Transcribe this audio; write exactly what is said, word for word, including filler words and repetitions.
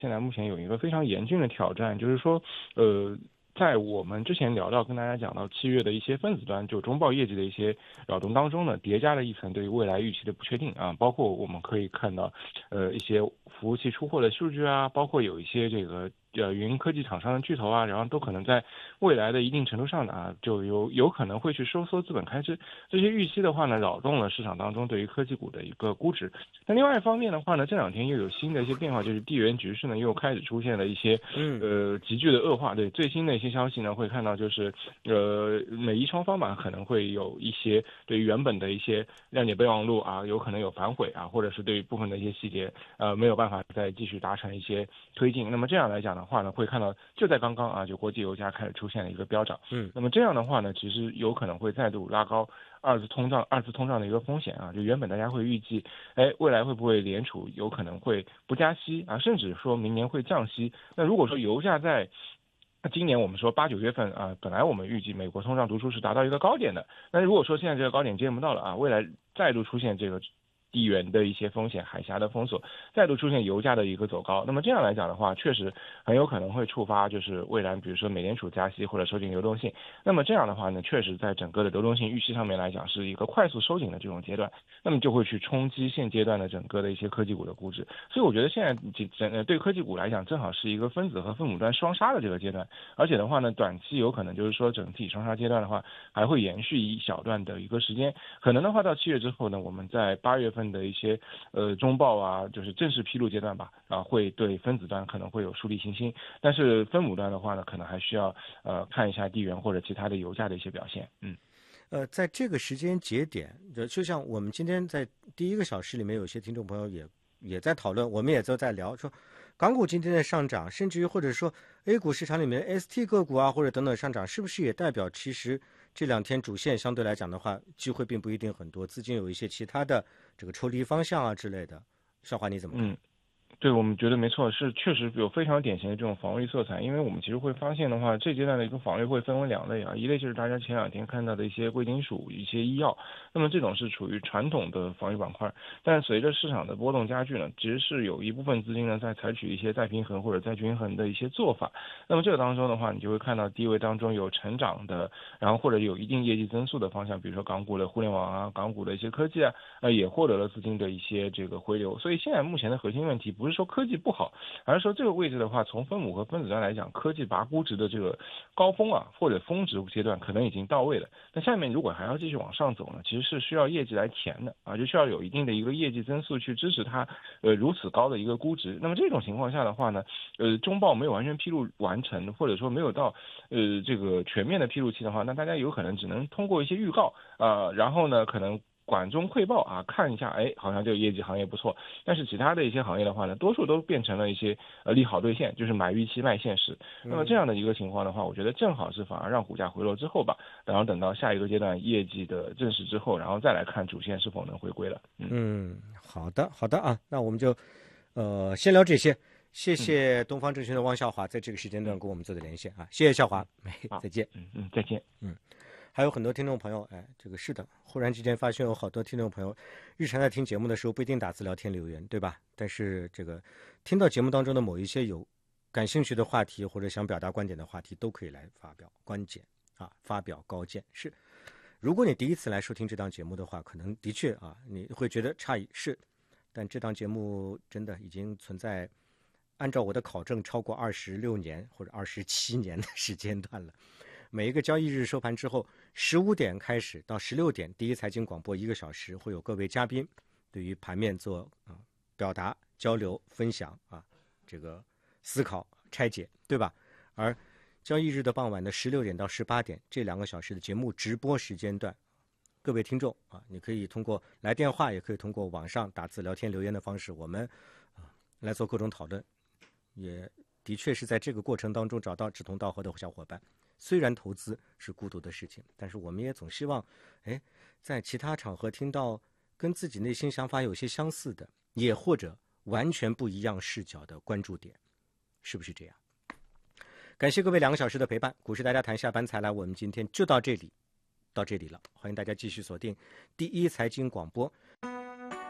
现在目前有一个非常严峻的挑战，就是说，呃。在我们之前聊到跟大家讲到七月的一些分子端就中报业绩的一些扰动当中呢，叠加了一层对于未来预期的不确定啊，包括我们可以看到，呃一些服务器出货的数据啊，包括有一些这个呃云科技厂商的巨头啊，然后都可能在未来的一定程度上呢啊，就有有可能会去收缩资本开支，这些预期的话呢，扰动了市场当中对于科技股的一个估值。那另外一方面的话呢，这两天又有新的一些变化，就是地缘局势呢又开始出现了一些呃急剧的恶化。对最新的一些消息呢，会看到就是呃美伊双方吧可能会有一些对于原本的一些谅解备忘录啊，有可能有反悔啊，或者是对于部分的一些细节呃没有办法再继续达成一些推进。那么这样来讲的话呢，会看到就在刚刚啊，就国际油价开始出现了一个飙涨。 嗯， 那么这样的话呢，其实有可能会再度拉高二次通胀、二次通胀的一个风险啊。就原本大家会预计，哎，未来会不会联储有可能会不加息啊，甚至说明年会降息？那如果说油价在今年我们说八九月份啊，本来我们预计美国通胀读出是达到一个高点的，那如果说现在这个高点见不到了啊，未来再度出现这个地缘的一些风险，海峡的封锁，再度出现油价的一个走高，那么这样来讲的话，确实很有可能会触发就是未来比如说美联储加息或者收紧流动性，那么这样的话呢，确实在整个的流动性预期上面来讲是一个快速收紧的这种阶段，那么就会去冲击现阶段的整个的一些科技股的估值，所以我觉得现在整对科技股来讲，正好是一个分子和分母端双杀的这个阶段，而且的话呢，短期有可能就是说整体双杀阶段的话，还会延续一小段的一个时间，可能的话到七月之后呢，我们在八月份的一些呃中报啊，就是正式披露阶段吧，啊会对分子端可能会有树立信心，但是分母端的话呢，可能还需要呃看一下地缘或者其他的油价的一些表现。嗯， 呃，在这个时间节点，就就像我们今天在第一个小时里面，有些听众朋友也也在讨论，我们也都在聊说，港股今天的上涨，甚至于或者说 A 股市场里面 S T 个股啊，或者等等上涨，是不是也代表其实这两天主线相对来讲的话，机会并不一定很多，资金有一些其他的这个抽离方向啊之类的。少华你怎么看？ 嗯对，我们觉得没错，是确实有非常典型的这种防御色彩。因为我们其实会发现的话，这阶段的一个防御会分为两类啊，一类就是大家前两天看到的一些贵金属、一些医药，那么这种是处于传统的防御板块。但随着市场的波动加剧呢，其实是有一部分资金呢在采取一些再平衡或者再均衡的一些做法。那么这个当中的话，你就会看到低位当中有成长的，然后或者有一定业绩增速的方向，比如说港股的互联网啊、港股的一些科技啊，呃也获得了资金的一些这个回流。所以现在目前的核心问题不是说科技不好，而是说这个位置的话，从分母和分子端来讲，科技拔估值的这个高峰啊，或者峰值阶段可能已经到位了。那下面如果还要继续往上走呢，其实是需要业绩来填的啊，就需要有一定的一个业绩增速去支持它呃如此高的一个估值。那么这种情况下的话呢，呃中报没有完全披露完成，或者说没有到呃这个全面的披露期的话，那大家有可能只能通过一些预告啊、呃，然后呢可能管中窥豹啊，看一下，哎，好像这个业绩行业不错，但是其他的一些行业的话呢，多数都变成了一些呃利好兑现，就是买预期卖现实。那么这样的一个情况的话，我觉得正好是反而让股价回落之后吧，然后等到下一个阶段业绩的正式之后，然后再来看主线是否能回归了。嗯， 嗯，好的，好的啊，那我们就呃先聊这些。谢谢东方证券的汪笑华在这个时间段跟我们做的连线啊，谢谢笑华，再见。 嗯嗯，再见。 嗯。还有很多听众朋友，哎，这个是的，忽然之间发现有好多听众朋友，日常在听节目的时候不一定打字聊天留言，对吧？但是这个听到节目当中的某一些有感兴趣的话题或者想表达观点的话题，都可以来发表观点啊，发表高见。是，如果你第一次来收听这档节目的话，可能的确啊，你会觉得诧异，是，但这档节目真的已经存在，按照我的考证，超过二十六年或者二十七年的时间段了。每一个交易日收盘之后，十五点开始到十六点，第一财经广播一个小时，会有各位嘉宾对于盘面做啊、呃、表达、交流、分享啊，这个思考、拆解，对吧？而交易日的傍晚的十六点到十八点这两个小时的节目直播时间段，各位听众啊，你可以通过来电话，也可以通过网上打字、聊天、留言的方式，我们啊来做各种讨论，也的确是在这个过程当中找到志同道合的小伙伴。虽然投资是孤独的事情，但是我们也总希望，哎，在其他场合听到跟自己内心想法有些相似的，也或者完全不一样视角的关注点，是不是这样？感谢各位两个小时的陪伴，股市大家谈下班才来，我们今天就到这里，到这里了。欢迎大家继续锁定第一财经广播。